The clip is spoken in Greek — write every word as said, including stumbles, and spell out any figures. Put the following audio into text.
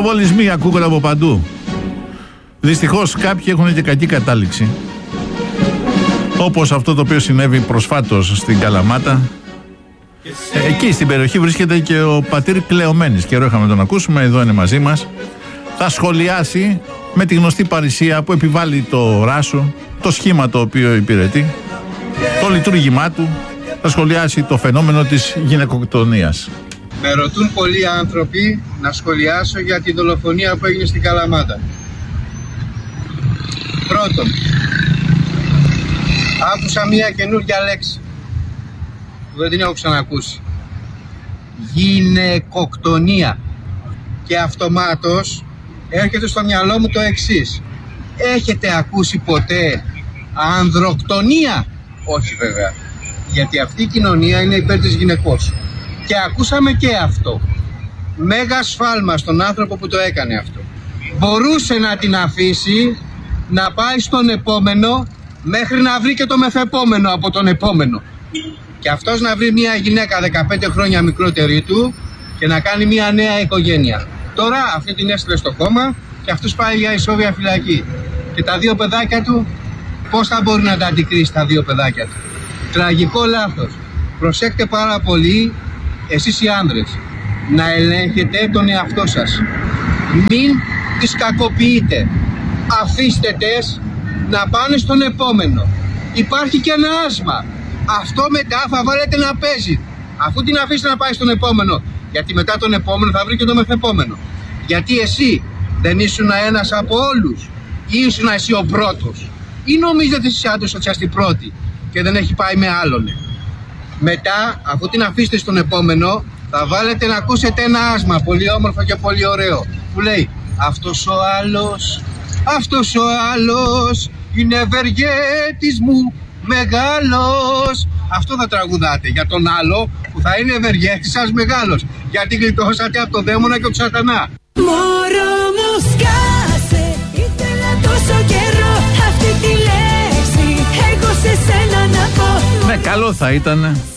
Πυροβολισμοί ακούγονται από παντού. Δυστυχώς κάποιοι έχουν και κακή κατάληξη. Όπως αυτό το οποίο συνέβη προσφάτως στην Καλαμάτα. Εκεί στην περιοχή βρίσκεται και ο πατήρ Κλεωμένης. Καιρό είχαμε τον ακούσουμε, εδώ είναι μαζί μας. Θα σχολιάσει με τη γνωστή παρησία που επιβάλλει το ράσο, το σχήμα το οποίο υπηρετεί, το λειτουργήμά του. Θα σχολιάσει το φαινόμενο της γυναικοκτονίας. Με ρωτούν πολλοί άνθρωποι να σχολιάσω για τη δολοφονία που έγινε στην Καλαμάτα. Πρώτον, άκουσα μια καινούργια λέξη που δεν την έχω ξανακούσει. Γυναικοκτονία. Και αυτομάτως έρχεται στο μυαλό μου το εξής. Έχετε ακούσει ποτέ ανδροκτονία? Όχι βέβαια. Γιατί αυτή η κοινωνία είναι υπέρ της γυναικός. Και ακούσαμε και αυτό. Μέγα σφάλμα στον άνθρωπο που το έκανε αυτό. Μπορούσε να την αφήσει να πάει στον επόμενο μέχρι να βρει και το μεθεπόμενο από τον επόμενο. Και αυτός να βρει μια γυναίκα δεκαπέντε χρόνια μικρότερη του και να κάνει μια νέα οικογένεια. Τώρα αυτή την έστειλε στο κόμμα και αυτός πάει για ισόβια φυλακή. Και τα δύο παιδάκια του, πώς θα μπορεί να τα αντικρίσει τα δύο παιδάκια του? Τραγικό λάθος. Προσέξτε πάρα πολύ εσείς οι άνδρες να ελέγχετε τον εαυτό σας. Μην τις κακοποιείτε. Αφήστε τες να πάνε στον επόμενο. Υπάρχει και ένα άσμα. Αυτό μετά θα βάλετε να παίζει. Αφού την αφήσετε να πάει στον επόμενο. Γιατί μετά τον επόμενο θα βρει και το μεθεπόμενο. Γιατί εσύ δεν ήσουν ένας από όλους? Ή ήσουν εσύ ο πρώτος? Ή νομίζετε εσείς άντρες ότι είστε πρώτοι και δεν έχει πάει με άλλον? Μετά, αφού την αφήσετε στον επόμενο, θα βάλετε να ακούσετε ένα άσμα πολύ όμορφο και πολύ ωραίο που λέει αυτός ο άλλος, αυτός ο άλλος είναι ευεργέτης μου μεγάλος. Αυτό θα τραγουδάτε για τον άλλο που θα είναι ευεργέτης σας μεγάλος, γιατί γλιτώσατε από τον δαίμονα και τον σατανά. Μωρό μου σκάσε, ήθελα τόσο καιρό αυτή τη λέξη εγώ σε σένα να πω. Ναι, καλό θα ήταν